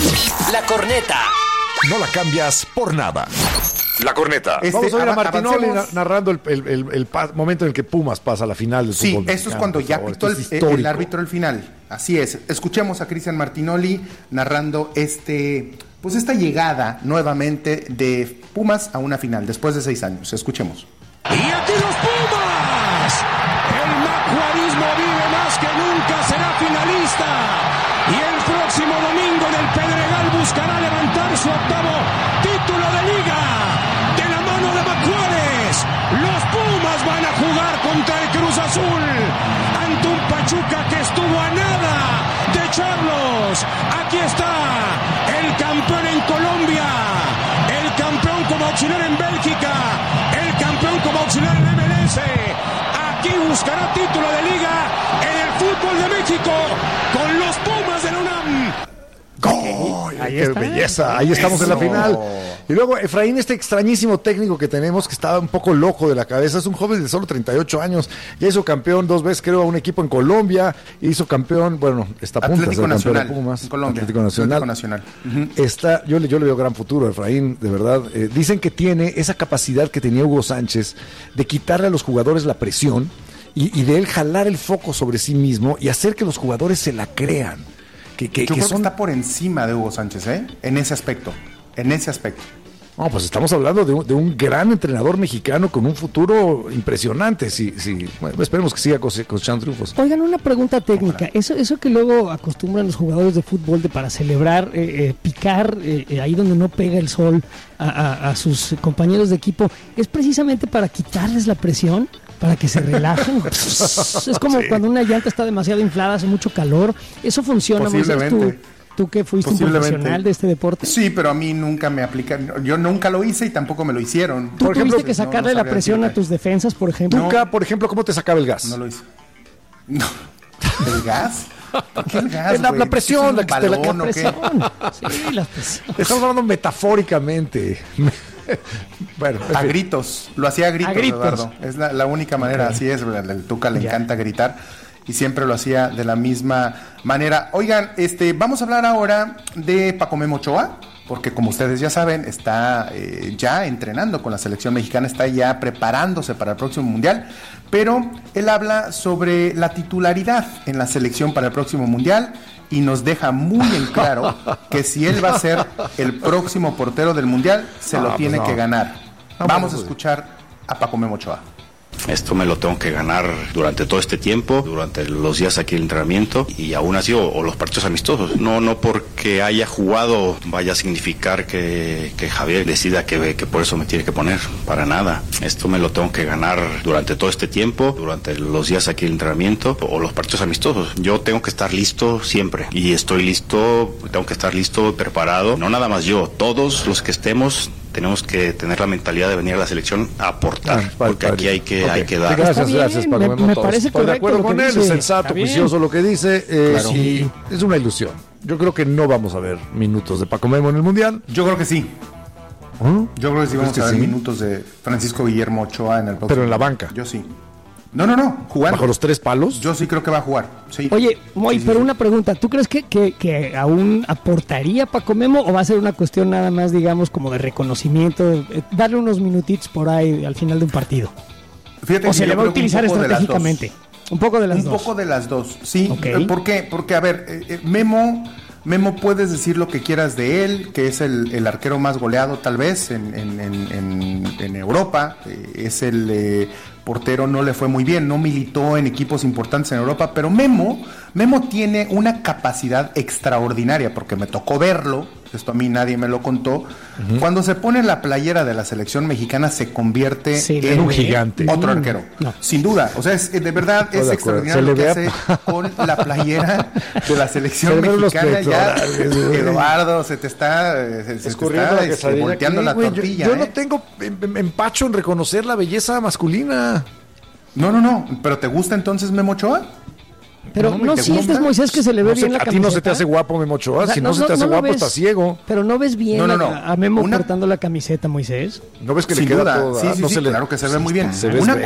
La corneta. No la cambias por nada. La corneta. Vamos a ver a Martinoli narrando el momento en el que Pumas pasa a la final del fútbol mexicano. Sí, eso es cuando ya pitó el árbitro el final. Así es. Escuchemos a Cristian Martinoli narrando esta llegada nuevamente de Pumas a una final después de 6 años. Escuchemos. Y aquí los Pumas. El macuarismo vive más que nunca, será finalista. Y el próximo domingo en el Pedregal buscará levantar su octavo título de liga. De la mano de Macuares, los Pumas van a jugar contra el Cruz Azul. Ante un Pachuca que estuvo a nada de echarlos. Aquí está el campeón en Colombia. El campeón como auxiliar en Bélgica. El campeón como auxiliar en MLS. Aquí buscará título de liga en el fútbol de México con los Pumas de la UNAM. ¡Gol! ¡Qué belleza! Ahí estamos en la final. Y luego Efraín, este extrañísimo técnico que tenemos, que estaba un poco loco de la cabeza, es un joven de solo 38 años, ya hizo campeón 2 veces, creo, a un equipo en Colombia, hizo campeón, bueno, está a punto de ser campeón de Pumas, en Colombia, Atlético Nacional. Uh-huh. Yo le veo gran futuro a Efraín, de verdad. Dicen que tiene esa capacidad que tenía Hugo Sánchez de quitarle a los jugadores la presión y de él jalar el foco sobre sí mismo y hacer que los jugadores se la crean. Yo creo que está por encima de Hugo Sánchez, en ese aspecto. No, pues estamos hablando de un gran entrenador mexicano con un futuro impresionante. Bueno, esperemos que siga cosechando triunfos. Oigan, una pregunta técnica. Eso que luego acostumbran los jugadores de fútbol para celebrar, picar ahí donde no pega el sol a sus compañeros de equipo, ¿es precisamente para quitarles la presión? Para que se relajen. Es como cuando una llanta está demasiado inflada, hace mucho calor. Eso funciona. Posiblemente. ¿Tú que fuiste un profesional de este deporte? Sí, pero a mí nunca me aplican. Yo nunca lo hice y tampoco me lo hicieron. ¿Tú tuviste que sacarle la presión a tus defensas, por ejemplo? Nunca, por ejemplo, ¿cómo te sacaba el gas? No lo hice. No. ¿El gas? ¿Por qué el gas? La presión, la presión. Sí, la presión. Estamos hablando metafóricamente. Bueno, a gritos, lo hacía a gritos, Eduardo. Es la única manera, así es, el Tuca le encanta gritar y siempre lo hacía de la misma manera. Oigan, vamos a hablar ahora de Paco Memo Ochoa, porque como ustedes ya saben, está ya entrenando con la selección mexicana, está ya preparándose para el próximo Mundial, pero él habla sobre la titularidad en la selección para el próximo Mundial y nos deja muy en claro que si él va a ser el próximo portero del Mundial, se lo tiene que ganar. Vamos a escuchar a Paco Memo Ochoa. Esto me lo tengo que ganar durante todo este tiempo, durante los días aquí de entrenamiento y aún así o los partidos amistosos. No porque haya jugado vaya a significar que Javier decida que por eso me tiene que poner, para nada. Esto me lo tengo que ganar durante todo este tiempo, durante los días aquí de entrenamiento o los partidos amistosos. Yo tengo que estar listo siempre y estoy listo, tengo que estar listo, preparado. No nada más yo, todos los que estemos tenemos que tener la mentalidad de venir a la selección a aportar, porque aquí hay que dar. Gracias, Paco. Me parece correcto. Estoy de acuerdo con él, es sensato, juicioso lo que dice. Claro. Y es una ilusión. Yo creo que no vamos a ver minutos de Paco Memo en el Mundial. Yo creo que sí. Yo creo que sí vamos a ver minutos de Francisco Guillermo Ochoa en el próximo. Pero en la banca. Yo sí. No, jugando. ¿Bajo los 3 palos? Yo sí creo que va a jugar. Sí. Oye, Moy, pero una pregunta. ¿Tú crees que aún aportaría Paco Memo o va a ser una cuestión nada más, digamos, como de reconocimiento, darle unos minutitos por ahí al final de un partido? Fíjate, ¿O se le va a utilizar estratégicamente? Un poco de las dos. Un poco de las dos, sí. Okay. ¿Por qué? Porque, a ver, Memo puedes decir lo que quieras de él, que es el arquero más goleado tal vez en Europa, es el portero, no le fue muy bien, no militó en equipos importantes en Europa, pero Memo tiene una capacidad extraordinaria, porque me tocó verlo, esto a mí nadie me lo contó, cuando se pone la playera de la selección mexicana se convierte en un gigante, otro arquero, sin duda, o sea, de verdad es extraordinario lo que hace con la playera de la selección mexicana. Ya, Eduardo, se te está volteando la tortilla. Yo no tengo empacho en reconocer la belleza masculina. No, pero ¿te gusta entonces Memo Ochoa? Pero no sientes, Moisés, que se le ve bien la camiseta. ¿A ti no se te hace guapo Memo Ochoa? O sea, si no se te hace guapo, estás ciego. Pero no ves bien a Memo portando la camiseta, Moisés. ¿No ves que sin le queda duda, toda? sí, claro que se ve muy bien.